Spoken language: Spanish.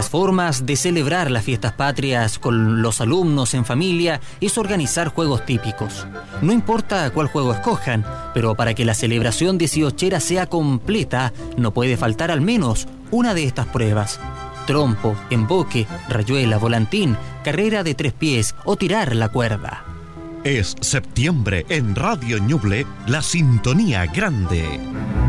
las formas de celebrar las fiestas patrias con los alumnos en familia es organizar juegos típicos. No importa cuál juego escojan, pero para que la celebración 18era sea completa, no puede faltar al menos una de estas pruebas: trompo, emboque, rayuela, volantín, carrera de 3 pies o tirar la cuerda. Es septiembre en Radio Ñuble, la sintonía grande.